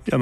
Ja,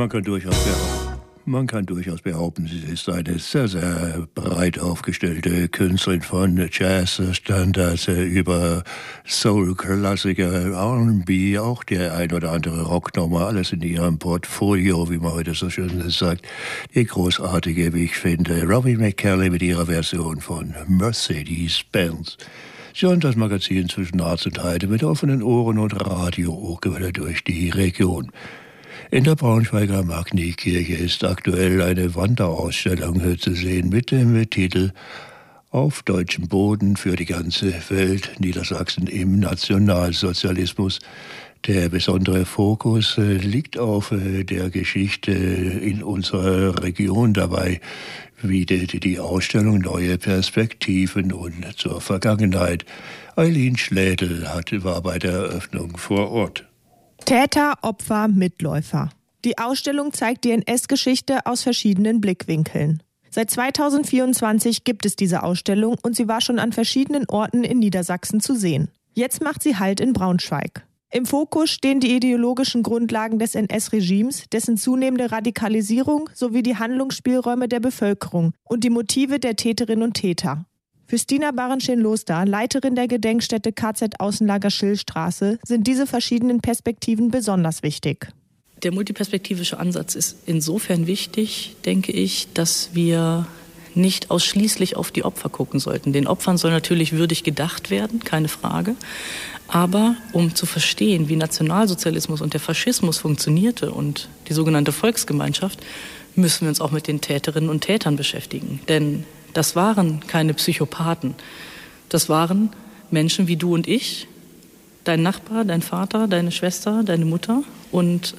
man kann durchaus behaupten, sie ist eine sehr, sehr breit aufgestellte Künstlerin von Jazz-Standards über Soul-Klassiker, R&B, auch der ein oder andere Rocknummer, alles in ihrem Portfolio, wie man heute so schön sagt. Die großartige, wie ich finde, Robbie McKelley mit ihrer Version von Mercedes-Benz. Sie hören das Magazin zwischen Arzt und Heide mit offenen Ohren und Radio durch die Region. In der Braunschweiger Magni-Kirche ist aktuell eine Wanderausstellung zu sehen mit dem Titel Auf deutschem Boden für die ganze Welt, Niedersachsen im Nationalsozialismus. Der besondere Fokus liegt auf der Geschichte in unserer Region. Dabei bietet die Ausstellung neue Perspektiven und zur Vergangenheit. Eileen Schlädel war bei der Eröffnung vor Ort. Täter, Opfer, Mitläufer. Die Ausstellung zeigt die NS-Geschichte aus verschiedenen Blickwinkeln. Seit 2024 gibt es diese Ausstellung und sie war schon an verschiedenen Orten in Niedersachsen zu sehen. Jetzt macht sie Halt in Braunschweig. Im Fokus stehen die ideologischen Grundlagen des NS-Regimes, dessen zunehmende Radikalisierung sowie die Handlungsspielräume der Bevölkerung und die Motive der Täterinnen und Täter. Für Stina Barenschin-Loster, Leiterin der Gedenkstätte KZ-Außenlager Schillstraße, sind diese verschiedenen Perspektiven besonders wichtig. Der multiperspektivische Ansatz ist insofern wichtig, denke ich, dass wir nicht ausschließlich auf die Opfer gucken sollten. Den Opfern soll natürlich würdig gedacht werden, keine Frage. Aber um zu verstehen, wie Nationalsozialismus und der Faschismus funktionierte und die sogenannte Volksgemeinschaft, müssen wir uns auch mit den Täterinnen und Tätern beschäftigen. Denn das waren keine Psychopathen. Das waren Menschen wie du und ich, dein Nachbar, dein Vater, deine Schwester, deine Mutter. Und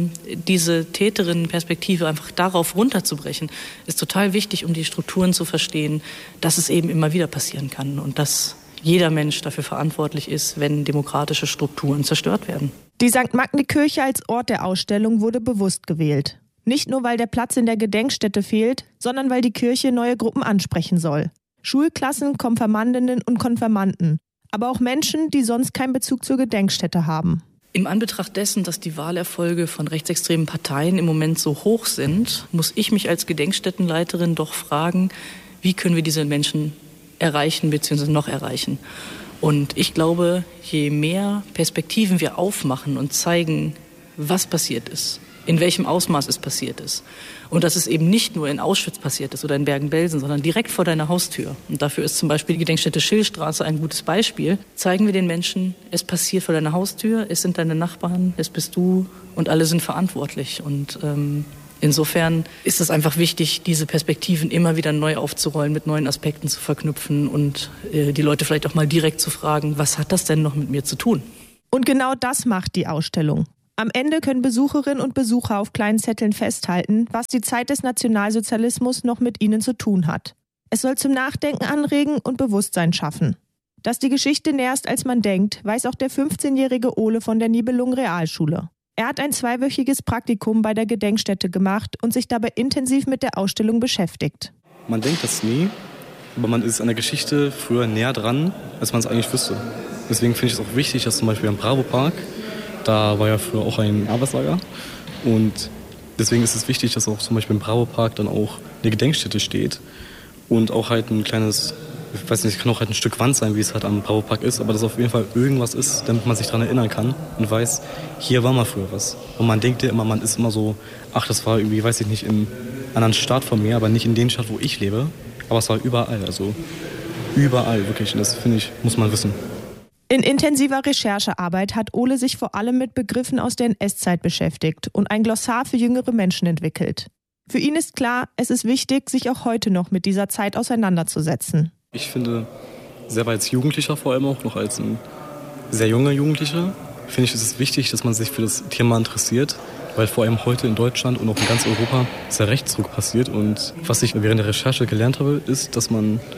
diese Täterinnenperspektive einfach darauf runterzubrechen, ist total wichtig, um die Strukturen zu verstehen, dass es eben immer wieder passieren kann und dass jeder Mensch dafür verantwortlich ist, wenn demokratische Strukturen zerstört werden. Die St. Magni-Kirche als Ort der Ausstellung wurde bewusst gewählt. Nicht nur, weil der Platz in der Gedenkstätte fehlt, sondern weil die Kirche neue Gruppen ansprechen soll. Schulklassen, Konfirmandinnen und Konfirmanden, aber auch Menschen, die sonst keinen Bezug zur Gedenkstätte haben. Im Anbetracht dessen, dass die Wahlerfolge von rechtsextremen Parteien im Moment so hoch sind, muss ich mich als Gedenkstättenleiterin doch fragen, wie können wir diese Menschen erreichen bzw. noch erreichen. Und ich glaube, je mehr Perspektiven wir aufmachen und zeigen, was passiert ist, in welchem Ausmaß es passiert ist. Und dass es eben nicht nur in Auschwitz passiert ist oder in Bergen-Belsen, sondern direkt vor deiner Haustür. Und dafür ist zum Beispiel die Gedenkstätte Schillstraße ein gutes Beispiel. Zeigen wir den Menschen, es passiert vor deiner Haustür, es sind deine Nachbarn, es bist du und alle sind verantwortlich. Und insofern ist es einfach wichtig, diese Perspektiven immer wieder neu aufzurollen, mit neuen Aspekten zu verknüpfen und die Leute vielleicht auch mal direkt zu fragen, was hat das denn noch mit mir zu tun? Und genau das macht die Ausstellung. Am Ende können Besucherinnen und Besucher auf kleinen Zetteln festhalten, was die Zeit des Nationalsozialismus noch mit ihnen zu tun hat. Es soll zum Nachdenken anregen und Bewusstsein schaffen. Dass die Geschichte näher ist, als man denkt, weiß auch der 15-jährige Ole von der Nibelungen Realschule. Er hat ein 2-wöchiges Praktikum bei der Gedenkstätte gemacht und sich dabei intensiv mit der Ausstellung beschäftigt. Man denkt das nie, aber man ist an der Geschichte früher näher dran, als man es eigentlich wüsste. Deswegen finde ich es auch wichtig, dass zum Beispiel am Bravo-Park, da war ja früher auch ein Arbeitslager. Und deswegen ist es wichtig, dass auch zum Beispiel im Bravo-Park dann auch eine Gedenkstätte steht. Und auch halt ein kleines, ich weiß nicht, kann auch halt ein Stück Wand sein, wie es halt am Bravo-Park ist. Aber dass auf jeden Fall irgendwas ist, damit man sich daran erinnern kann und weiß, hier war mal früher was. Und man denkt ja immer, man ist immer so, ach, das war irgendwie, weiß ich nicht, im anderen Staat von mir, aber nicht in dem Staat, wo ich lebe. Aber es war überall, also überall wirklich. Und das, finde ich, muss man wissen. In intensiver Recherchearbeit hat Ole sich vor allem mit Begriffen aus der NS-Zeit beschäftigt und ein Glossar für jüngere Menschen entwickelt. Für ihn ist klar, es ist wichtig, sich auch heute noch mit dieser Zeit auseinanderzusetzen. Ich finde, selber als Jugendlicher vor allem auch, noch als ein sehr junger Jugendlicher, finde ich, ist es wichtig, dass man sich für das Thema interessiert, weil vor allem heute in Deutschland und auch in ganz Europa sehr Rechtsruck passiert. Und was ich während der Recherche gelernt habe, ist, dass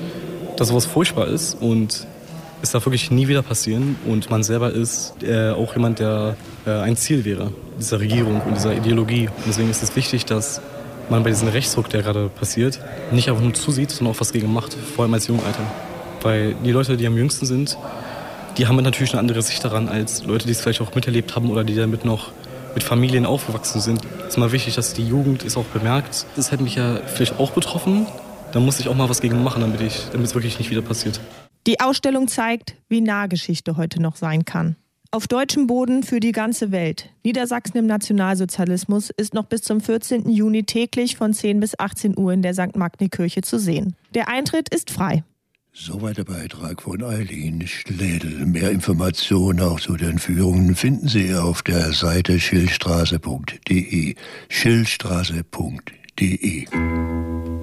sowas furchtbar ist und es darf wirklich nie wieder passieren. Und man selber ist auch jemand, der ein Ziel wäre, dieser Regierung und dieser Ideologie. Und deswegen ist es wichtig, dass man bei diesem Rechtsruck, der gerade passiert, nicht einfach nur zusieht, sondern auch was gegen macht, vor allem als Jungalter. Weil die Leute, die am jüngsten sind, die haben natürlich eine andere Sicht daran als Leute, die es vielleicht auch miterlebt haben oder die damit noch mit Familien aufgewachsen sind. Es ist mal wichtig, dass die Jugend es auch bemerkt. Das hätte mich ja vielleicht auch betroffen. Da muss ich auch mal was gegen machen, damit es wirklich nicht wieder passiert. Die Ausstellung zeigt, wie nah Geschichte heute noch sein kann. Auf deutschem Boden für die ganze Welt. Niedersachsen im Nationalsozialismus ist noch bis zum 14. Juni täglich von 10 bis 18 Uhr in der St. Magni-Kirche zu sehen. Der Eintritt ist frei. Soweit der Beitrag von Eileen Schlädel. Mehr Informationen auch zu den Führungen finden Sie auf der Seite schildstraße.de. schildstraße.de